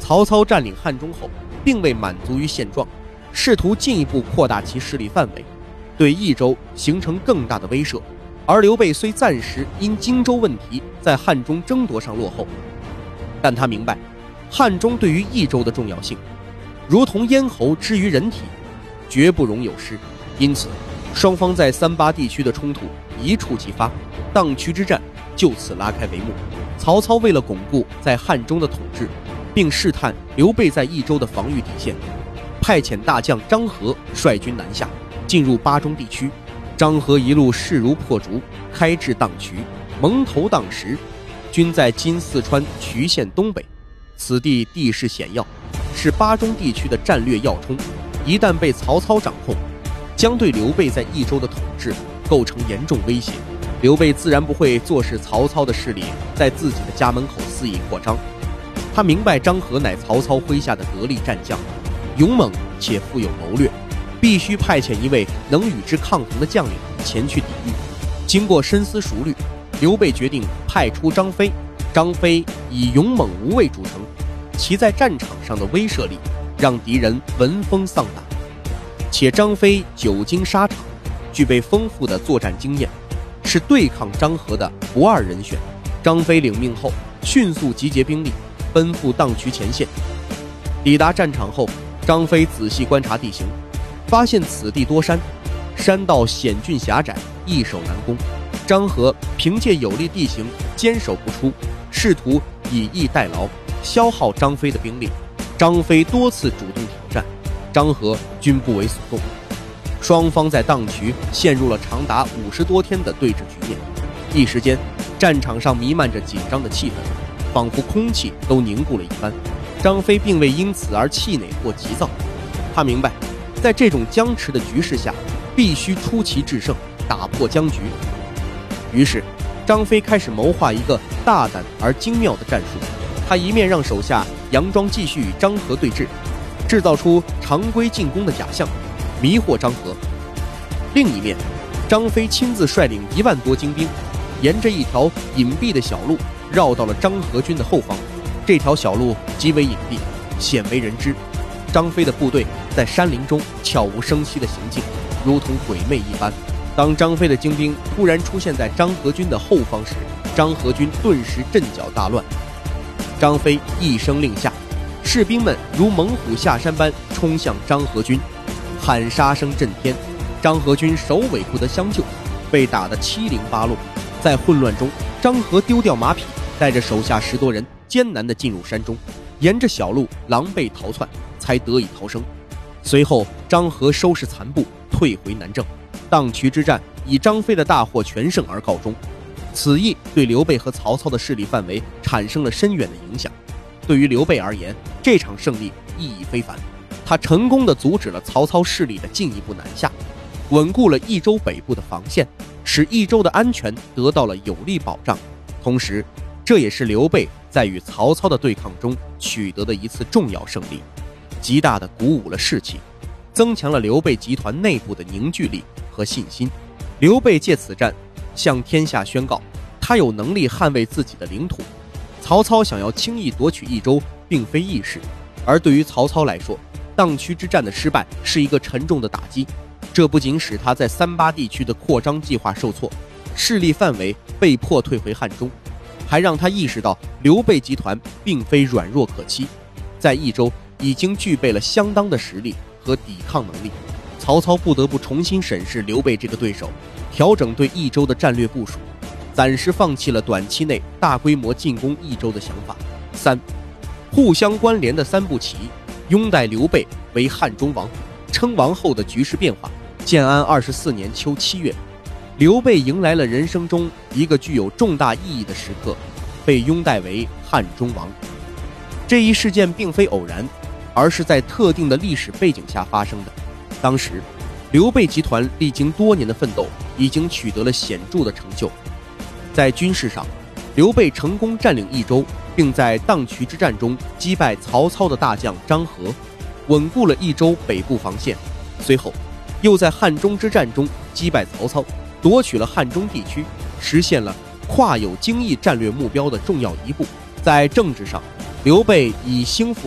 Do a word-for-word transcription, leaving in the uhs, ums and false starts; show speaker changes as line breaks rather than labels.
曹操占领汉中后，并未满足于现状，试图进一步扩大其势力范围，对益州形成更大的威慑。而刘备虽暂时因荆州问题在汉中争夺上落后，但他明白汉中对于益州的重要性，如同咽喉之于人体，绝不容有失。因此双方在三巴地区的冲突一触即发，荡渠之战就此拉开帷幕。曹操为了巩固在汉中的统治，并试探刘备在益州的防御底线，派遣大将张合率军南下，进入巴中地区。张合一路势如破竹，开至荡渠，蒙头荡石，均在今四川渠县东北。此地地势险要，是巴中地区的战略要冲，一旦被曹操掌控，将对刘备在益州的统治构成严重威胁。刘备自然不会坐视曹操的势力在自己的家门口肆意扩张，他明白张合乃曹操麾下的得力战将，勇猛且富有谋略，必须派遣一位能与之抗衡的将领前去抵御。经过深思熟虑，刘备决定派出张飞。张飞以勇猛无畏著称，其在战场上的威慑力让敌人闻风丧胆，且张飞久经沙场，具备丰富的作战经验，是对抗张合的不二人选。张飞领命后，迅速集结兵力，奔赴荡渠前线。抵达战场后，张飞仔细观察地形，发现此地多山，山道险峻狭窄，易守难攻。张合凭借有利地形坚守不出，试图以逸待劳，消耗张飞的兵力。张飞多次主动挑战，张合均不为所动。双方在荡渠陷入了长达五十多天的对峙局面。一时间，战场上弥漫着紧张的气氛，仿佛空气都凝固了一般。张飞并未因此而气馁或急躁，他明白，在这种僵持的局势下，必须出奇制胜，打破僵局。于是张飞开始谋划一个大胆而精妙的战术。他一面让手下佯装继续与张合对峙，制造出常规进攻的假象，迷惑张合；另一面，张飞亲自率领一万多精兵，沿着一条隐蔽的小路绕到了张合军的后方。这条小路极为隐蔽，鲜为人知。张飞的部队在山林中悄无声息的行进，如同鬼魅一般。当张飞的精兵突然出现在张合军的后方时，张合军顿时阵脚大乱。张飞一声令下，士兵们如猛虎下山般冲向张合军，喊杀声震天。张合军首尾不得相救，被打得七零八落。在混乱中，张合丢掉马匹，带着手下十多人艰难地进入山中，沿着小路狼狈逃窜，才得以逃生。随后张合收拾残部，退回南郑。荡渠之战以张飞的大获全胜而告终。此役对刘备和曹操的势力范围产生了深远的影响。对于刘备而言，这场胜利意义非凡，他成功地阻止了曹操势力的进一步南下，稳固了益州北部的防线，使益州的安全得到了有力保障。同时，这也是刘备在与曹操的对抗中取得的一次重要胜利，极大地鼓舞了士气，增强了刘备集团内部的凝聚力和信心。刘备借此战向天下宣告，他有能力捍卫自己的领土。曹操想要轻易夺取益州并非易事，而对于曹操来说，荡渠之战的失败是一个沉重的打击。这不仅使他在三巴地区的扩张计划受挫，势力范围被迫退回汉中，还让他意识到刘备集团并非软弱可欺，在益州已经具备了相当的实力和抵抗能力。曹操不得不重新审视刘备这个对手，调整对益州的战略部署，暂时放弃了短期内大规模进攻益州的想法。三、互相关联的三步棋，拥戴刘备为汉中王。称王后的局势变化。建安二十四年秋七月，刘备迎来了人生中一个具有重大意义的时刻，被拥戴为汉中王。这一事件并非偶然，而是在特定的历史背景下发生的。当时刘备集团历经多年的奋斗，已经取得了显著的成就。在军事上，刘备成功占领益州，并在荡渠之战中击败曹操的大将张合，稳固了益州北部防线。随后又在汉中之战中击败曹操，夺取了汉中地区，实现了跨有京益战略目标的重要一步。在政治上，刘备以兴复